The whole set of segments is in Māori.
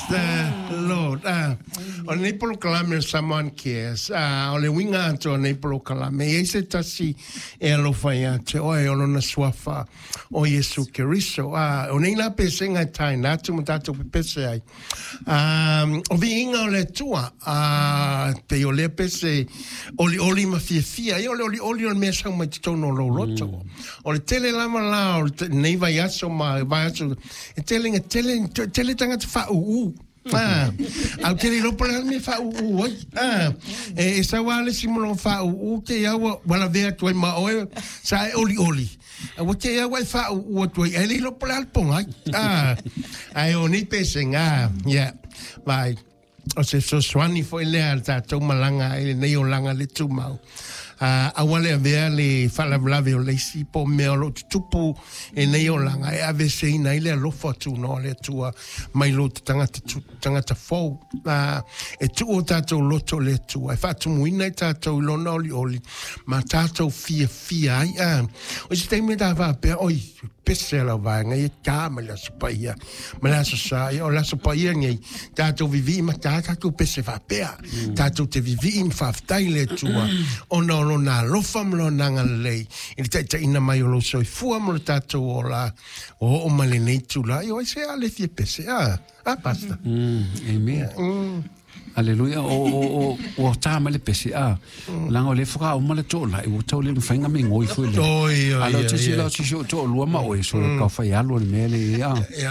Lord. O nei polo kalame Someone Cares. O le winga ato nei polo kalame. E se tasi e alofa ia te oe olona suafa o Yesu Keriso. O nei nga pese ngai tai natu mo tato pese ai. O vi inga o le tua. Te o le pese oli ma fia. E oli o mea sang mai titono lo loto. O le tele lama la o nei vai aso ma vai aso. E tele tanga te wha au tele lopo le me fa e sa wale simolo fa te yawa wala vea tu ma o sa oli o te yawa fa tu ele lopo le ponga ai oni pesenga ya vai o se so swani foi le alta to malanga ele nei o langa le tu mau a wale vea le fala blave o le si po me o tupu e nei o langa e ave se ina ile lo fotu no le tua mai lo tangata fo e tu o tato loto le tua e fatu muina tato lo oli ma tato fia ai o se te me dava pe oi pese la va ngai ta me la spaia me la sa o la spaia ngai tato vivi ma tato pese va pe tato te vivi in fa taile tua o no na lo famlo nanga lei il te ina mai lo so fu mo tato o la o male nei tu la io se ale fie pese basta amen Alleluia o ta male pese langa le fra o male to la o to le fainga me ngoi fu le alo te si lo si to lo ma o so ka fa ya lo me le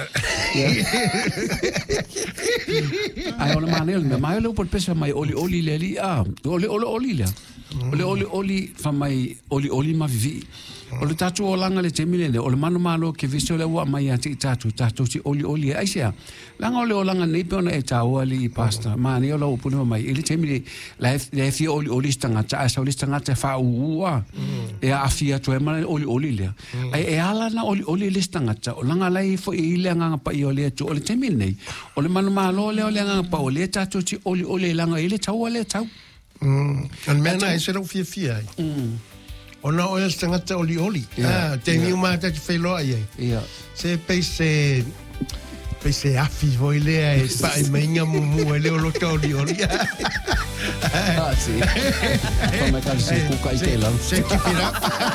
ai o male me mai lo por pese mai oli le li oli le oli fa mai oli ma vivi o le tatu o langa le temile le o le mano ke viso le wa mai ati tatu si oli ai sia langa o langa nei pona e tau ali pasta ma ni o lo puno mai ele temile la fi oli stanga ta fa ua e a fia to e ma oli le ai e ala na oli le stanga ta o langa lai fo i le nga pa i ole to o le temile nei o le mano le nga pa o le tatu si oli langa ele tau an mena e se lo fia ona o este ngata oli te mi uma ta te felo ai se pese afi voile e pa e menga mu ele o lo oli sì come calci cuca i tela se ti pira